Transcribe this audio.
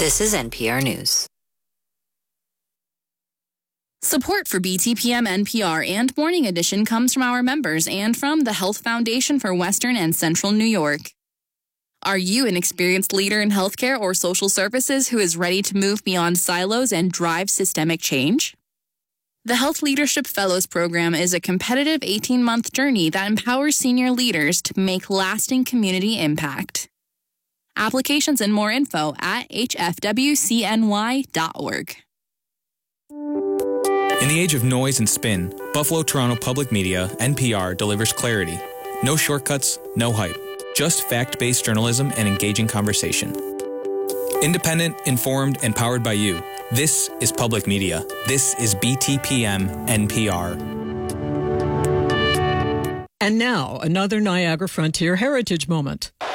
This is NPR News. Support for BTPM NPR and Morning Edition comes from our members and from the Health Foundation for Western and Central New York. Are you an experienced leader in healthcare or social services who is ready to move beyond silos and drive systemic change? The Health Leadership Fellows Program is a competitive 18-month journey that empowers senior leaders to make lasting community impact. Applications and more info at hfwcny.org. In the age of noise and spin, Buffalo Toronto Public Media, NPR, delivers clarity. No shortcuts, no hype. Just fact-based journalism and engaging conversation. Independent, informed, and powered by you. This is public media. This is BTPM NPR. And now, another Niagara Frontier Heritage moment.